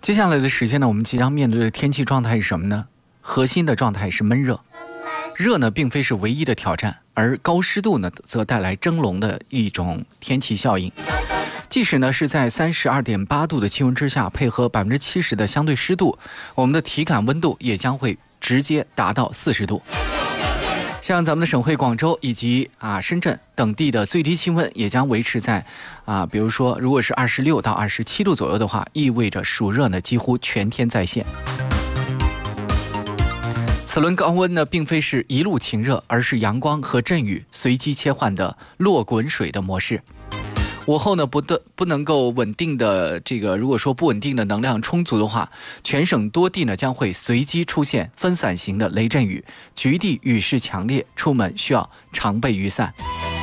接下来的时间呢，我们即将面对的天气状态是什么呢？核心的状态是闷热。热呢，并非是唯一的挑战，而高湿度呢，则带来蒸笼的一种天气效应。即使呢是在32.8度的气温之下，配合70%的相对湿度，我们的体感温度也将会直接达到40度。像咱们的省会广州以及深圳等地的最低气温也将维持在比如说如果是26到27度左右的话，意味着暑热呢几乎全天在线。此轮高温呢，并非是一路晴热，而是阳光和阵雨随机切换的落滚水的模式。午后呢，不能够稳定的如果说不稳定的能量充足的话，全省多地呢将会随机出现分散型的雷阵雨，局地雨势强烈，出门需要常备雨伞。